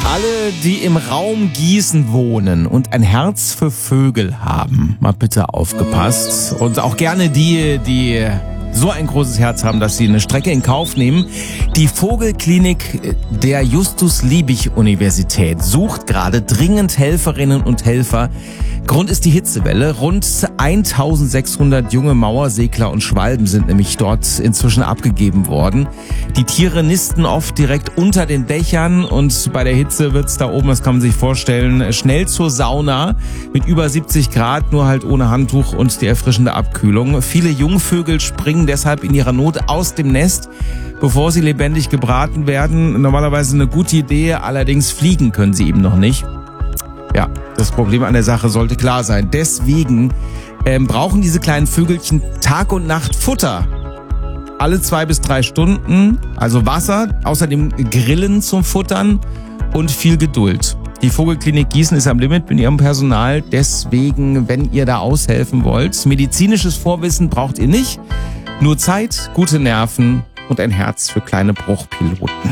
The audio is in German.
Alle, die im Raum Gießen wohnen und ein Herz für Vögel haben, mal bitte aufgepasst. Und auch gerne die so ein großes Herz haben, dass sie eine Strecke in Kauf nehmen. Die Vogelklinik der Justus-Liebig-Universität sucht gerade dringend Helferinnen und Helfer. Grund ist die Hitzewelle. Rund 1600 junge Mauersegler und Schwalben sind nämlich dort inzwischen abgegeben worden. Die Tiere nisten oft direkt unter den Dächern und bei der Hitze wird's da oben, das kann man sich vorstellen, schnell zur Sauna mit über 70 Grad, nur halt ohne Handtuch und die erfrischende Abkühlung. Viele Jungvögel springen deshalb in ihrer Not aus dem Nest, bevor sie lebendig gebraten werden. Normalerweise eine gute Idee, allerdings fliegen können sie eben noch nicht. Ja, das Problem an der Sache sollte klar sein. Deswegen brauchen diese kleinen Vögelchen Tag und Nacht Futter. Alle 2 bis 3 Stunden, also Wasser, außerdem Grillen zum Futtern und viel Geduld. Die Vogelklinik Gießen ist am Limit mit ihrem Personal. Deswegen, wenn ihr da aushelfen wollt, medizinisches Vorwissen braucht ihr nicht. Nur Zeit, gute Nerven und ein Herz für kleine Bruchpiloten.